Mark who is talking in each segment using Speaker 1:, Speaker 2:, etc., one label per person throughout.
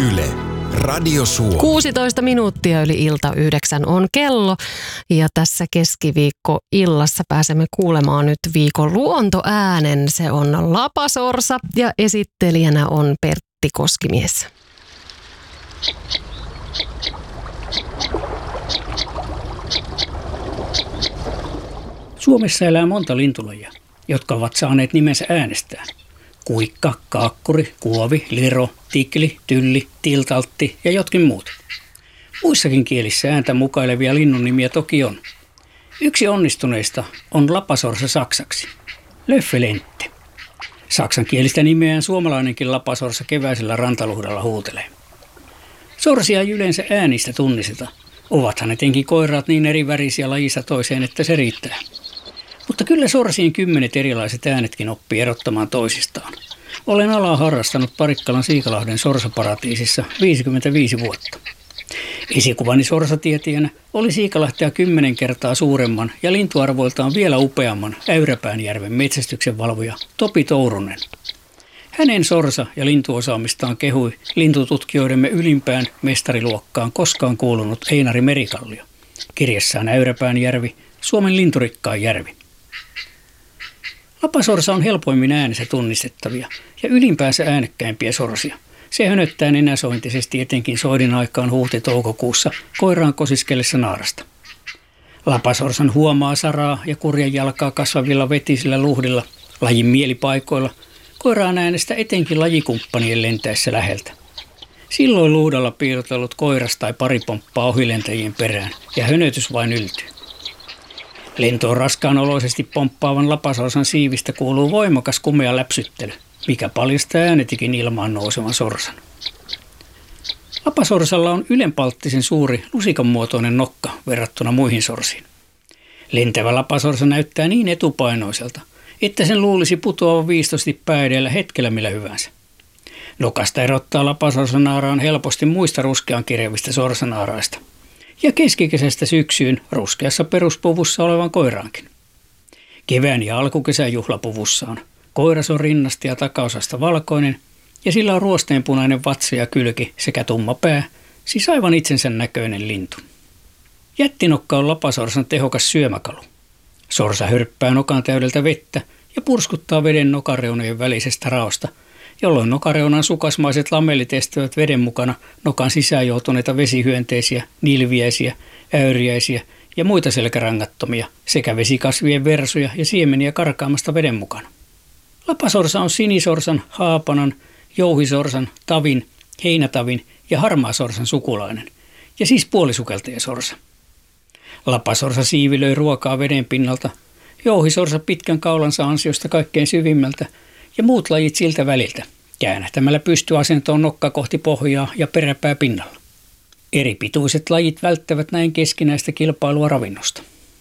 Speaker 1: Yle, Radio Suomi.
Speaker 2: 16 minuuttia yli ilta 9 on kello ja tässä keskiviikkoillassa pääsemme kuulemaan nyt viikon luontoäänen. Se on lapasorsa ja esittelijänä on Pertti Koskimies.
Speaker 3: Suomessa elää monta lintulajia, jotka ovat saaneet nimensä äänestään. Kuikka, kaakkuri, kuovi, liro, tikli, tylli, tiltaltti ja jotkin muut. Muissakin kielissä ääntä mukailevia linnun toki on. Yksi onnistuneista on lapasorsa saksaksi. Löffelente. Saksankielistä nimeään suomalainenkin lapasorsa keväisellä rantaluhdalla huutelee. Sorsia ei yleensä äänistä tunnisteta. Ovathan etenkin koiraat niin eri värisiä lajista toiseen, että se riittää. Mutta kyllä sorsien 10 erilaiset äänetkin oppii erottamaan toisistaan. Olen alaa harrastanut Parikkalan Siikalahden sorsaparatiisissa 55 vuotta. Esikuvani sorsatietijänä oli Siikalahtea 10 kertaa suuremman ja lintuarvoiltaan vielä upeamman Äyräpäänjärven metsästyksen valvoja Topi Tourunen. Hänen sorsa- ja lintuosaamistaan kehui lintututkijoidemme ylimpään mestariluokkaan koskaan kuulunut Einari Merikallio. Kirjassaan Äyräpäänjärvi, Suomen linturikkain järvi. Lapasorsa on helpoimmin äänessä tunnistettavia ja ylimpäänsä äänekkäimpiä sorsia. Se hönöttää nenäsointisesti etenkin soidin aikaan huhti-toukokuussa koiraan kosiskellessa naarasta. Lapasorsan huomaa saraa ja kurjan jalkaa kasvavilla vetisillä luhdilla, lajin mielipaikoilla, koiraan äänestä etenkin lajikumppanien lentäessä läheltä. Silloin luudalla piilotellut koiras tai pari pomppaa ohilentäjien perään ja hönötys vain yltyy. Lentoon raskaanoloisesti pomppaavan lapasorsan siivistä kuuluu voimakas kumea läpsyttely, mikä paljastaa äänetikin ilmaan nousevan sorsan. Lapasorsalla on ylenpalttisen suuri lusikan muotoinen nokka verrattuna muihin sorsiin. Lentävä lapasorsa näyttää niin etupainoiselta, että sen luulisi putoavan viistosti pää edellä hetkellä millä hyvänsä. Nokasta erottaa lapasorsanaaraan helposti muista ruskean kirjavista sorsanaaraista ja keskikesästä syksyyn ruskeassa peruspuvussa olevan koiraankin. Kevään ja alkukesän juhlapuvussaan koiras on rinnasta ja takaosasta valkoinen ja sillä on ruosteenpunainen vatsa ja kylki sekä tumma pää, siis aivan itsensä näköinen lintu. Jättinokka on lapasorsan tehokas syömäkalu. Sorsa hörppää nokan täydeltä vettä ja purskuttaa veden nokareunojen välisestä raosta, jolloin nokareunan sukasmaiset lamellit estävät veden mukana nokan sisään joutuneita vesihyönteisiä, nilviäisiä, äyriäisiä ja muita selkärangattomia sekä vesikasvien versuja ja siemeniä karkaamasta veden mukana. Lapasorsa on sinisorsan, haapanan, jouhisorsan, tavin, heinätavin ja harmaasorsan sukulainen ja siis puolisukeltajasorsa. Lapasorsa siivilöi ruokaa veden pinnalta, jouhisorsa pitkän kaulansa ansiosta kaikkein syvimmältä ja muut lajit siltä väliltä, käännähtämällä pystyasentoon nokka kohti pohjaa ja peräpää pinnalla. Eri pituiset lajit välttävät näin keskinäistä kilpailua ravinnosta.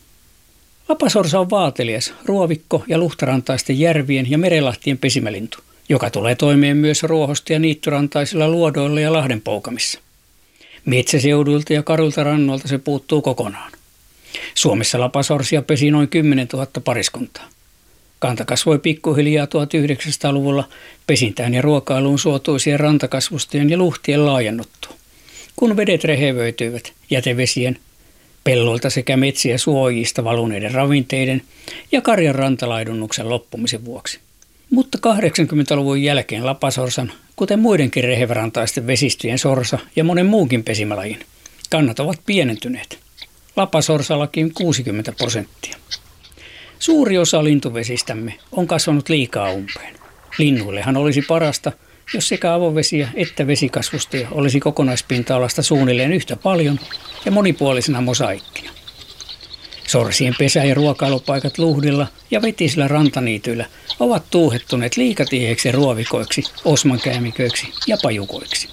Speaker 3: Lapasorsa on vaatelias, ruovikko ja luhtarantaisten järvien ja merelahtien pesimälintu, joka tulee toimeen myös ruohosta ja niittyrantaisilla luodoilla ja lahdenpoukamissa. Metsäseuduilta ja karuilta rannoilta se puuttuu kokonaan. Suomessa lapasorsia pesi noin 10 000 pariskuntaa. Kanta kasvoi pikkuhiljaa 1900-luvulla pesintään ja ruokailuun suotuisien rantakasvustojen ja luhtien laajennuttua. Kun vedet rehevöityivät jätevesien, pelloilta sekä metsiä suojista valuneiden ravinteiden ja karjan rantalaidunnuksen loppumisen vuoksi. Mutta 80-luvun jälkeen lapasorsan, kuten muidenkin rehevärantaisten vesistöjen sorsa ja monen muunkin pesimälajin, kannat ovat pienentyneet. Lapasorsallakin 60%. Suuri osa lintuvesistämme on kasvanut liikaa umpeen. Linnuillehan olisi parasta, jos sekä avovesiä että vesikasvustoja olisi kokonaispinta-alasta suunnilleen yhtä paljon ja monipuolisena mosaikkina. Sorsien pesä- ja ruokailupaikat luhdilla ja vetisillä rantaniityillä ovat tuuhettuneet liikatieheiksi ruovikoiksi, osmankäämiköiksi ja pajukoiksi.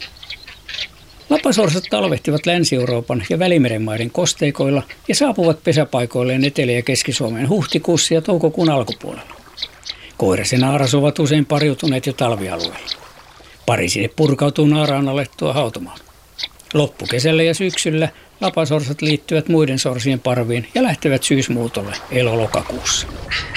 Speaker 3: Lapasorsat talvehtivat Länsi-Euroopan ja Välimeren maiden kosteikoilla ja saapuvat pesäpaikoilleen Etelä- ja Keski-Suomeen huhtikuussa ja toukokuun alkupuolella. Koiras ja naaras ovat usein pariutuneet jo talvialueella. Pariside purkautuu naaraan alettua hautumaan. Loppukesällä ja syksyllä lapasorsat liittyvät muiden sorsien parviin ja lähtevät syysmuutolle elo-lokakuussa.